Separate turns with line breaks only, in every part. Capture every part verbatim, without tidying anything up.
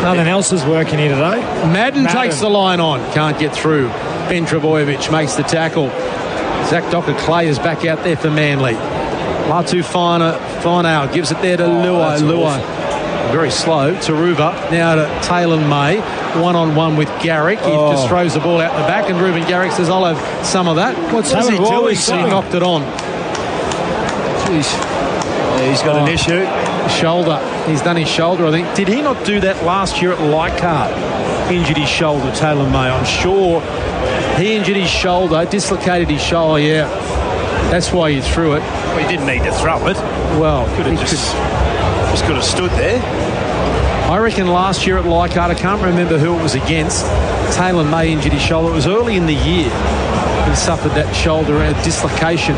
Nothing else is working here today.
Madden,
Madden
takes the line on. Can't get through. Ben Trebojevic makes the tackle. Zach Docker-Clay is back out there for Manly. Latu Finau gives it there to
Oh,
Luai. Luai very slow. Taruva now to Taylor May. One-on-one with Garrick. He
Oh.
just throws the ball out the back, and Ruben Garrick says, I'll have some of that.
What's
What does he
happening?
do?
Why
He
is he-
knocked it on.
Jeez. Yeah, he's got
Oh.
an issue.
Shoulder. He's done his shoulder, I think. Did he not do that last year at Leichhardt? Injured his shoulder, Taylor May. I'm sure he injured his shoulder, dislocated his shoulder, yeah. That's why he threw it.
Well, he didn't need to throw it.
Well,
Could
he
have just, just could have stood there.
I reckon last year at Leichhardt, I can't remember who it was against, Taylor May injured his shoulder. It was early in the year. He suffered that shoulder uh, dislocation.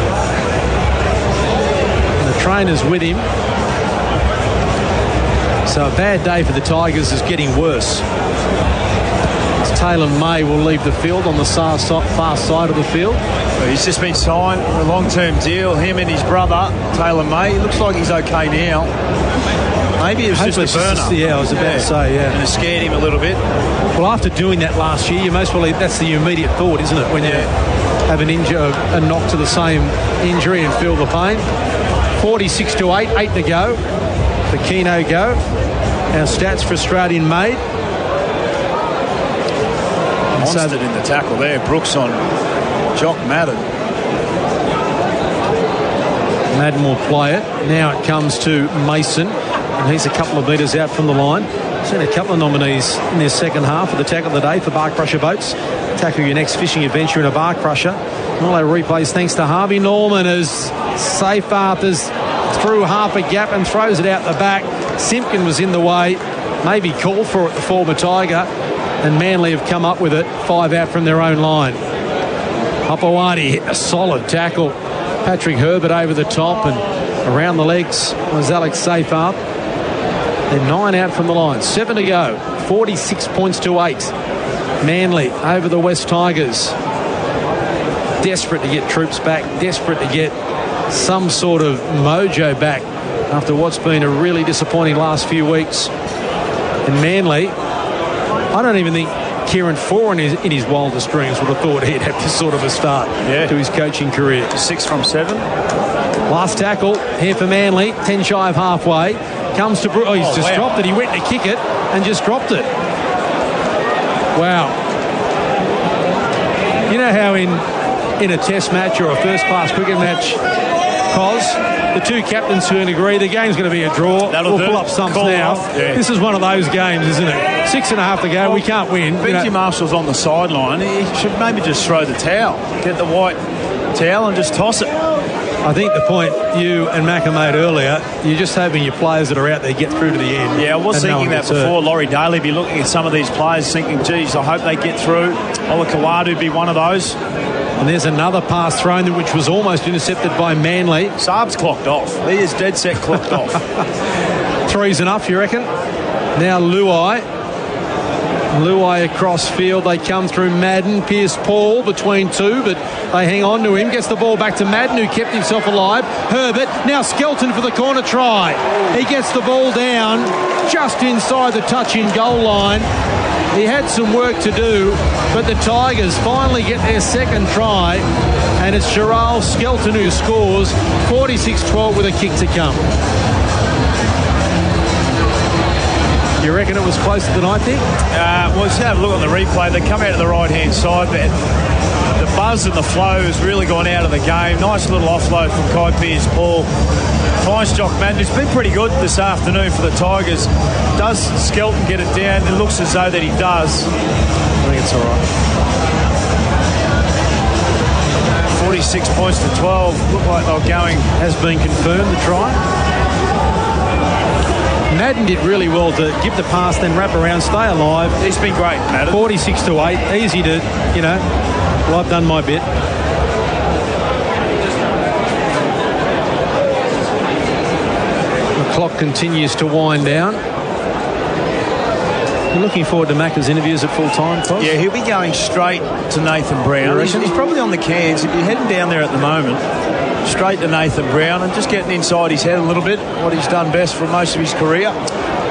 And the trainer's with him. So a bad day for the Tigers is getting worse. As Taylor May will leave the field on the far side of the field.
Well, he's just been signed for a long-term deal. Him and his brother, Taylor May. He looks like he's okay now. Maybe it was
Hopefully
just a
it's
burner.
just- yeah, I was about
Yeah.
to say, yeah.
And it scared him a little bit.
Well, after doing that last year, you most probably, that's the immediate thought, isn't it? When you have an injury, a knock to the same injury and feel the pain. forty-six to eight, eight to go. For Keno go. Our stats for Australian made.
Monstered so in the tackle there. Brooks on Jock Madden.
Madden will play it. Now it comes to Mason. And he's a couple of metres out from the line. Seen a couple of nominees in their second half for the tackle of the day for Bark Crusher Boats. Tackle your next fishing adventure in a Bark Crusher. All our replays thanks to Harvey Norman as Seyfarth is through half a gap and throws it out the back. Simpkin was in the way. Maybe called for it, the former Tiger. And Manly have come up with it. Five out from their own line. Hopewadi hit a solid tackle. Patrick Herbert over the top and around the legs was Alex Seyfarth. They're nine out from the line. Seven to go. forty-six points to eight. Manly over the West Tigers. Desperate to get troops back. Desperate to get some sort of mojo back after what's been a really disappointing last few weeks. And Manly, I don't even think Kieran Foran is in his wildest dreams would have thought he'd have this sort of a start
yeah.
to his coaching career.
Six from seven.
Last tackle here for Manly. Ten shy of halfway. Comes to Brooks. Oh, he's
oh,
just
wow.
dropped it. He went to kick it and just dropped it. Wow. You know how in in a test match or a first-class cricket match, Cos, the two captains can agree the game's going to be a draw.
That'll
we'll
do.
pull up stumps
Call
now.
yeah.
This is one of those games, isn't it? Six and a half to go. Well, we can't win.
Benji
you know.
Marshall's on the sideline. He should maybe just throw the towel. Get the white towel and just toss it.
I think the point you and Macca made earlier, you're just hoping your players that are out there get through to the end.
Yeah, I was
and
thinking
no
that before.
hurt.
Laurie Daly be looking at some of these players thinking, geez, I hope they get through. Ola Kawadu be one of those.
And there's another pass thrown which was almost intercepted by Manly.
Saab's clocked off. He is dead set clocked off.
Three's enough, you reckon? Now Luai. Luai across field. They come through Madden. Pierce Paul between two, but they hang on to him. Gets the ball back to Madden, who kept himself alive. Herbert. Now Skelton for the corner try. He gets the ball down just inside the touch-in goal line. He had some work to do, but the Tigers finally get their second try, and it's Gerald Skelton who scores. forty-six twelve with a kick to come. You reckon it was closer than I think?
Uh, well, just have a look on the replay. They come out of the right-hand side, but the buzz and the flow has really gone out of the game. Nice little offload from Kai Pierce Paul. Finds Jock Madden. It's been pretty good this afternoon for the Tigers. Does Skelton get it down? It looks as though that he does.
I think it's all right.
forty-six points to twelve. Look like they're going.
Has been confirmed, the try. Madden did really well to give the pass, then wrap around, stay alive.
He's been great, Madden.
forty-six to eight. Easy to, you know, well, I've done my bit. The clock continues to wind down. You're looking forward to Macca's interviews at full time, Cos?
Yeah, he'll be going straight to Nathan Brown. He's, he's probably on the cans. If you're heading down there at the moment, straight to Nathan Brown and just getting inside his head a little bit, what he's done best for most of his career.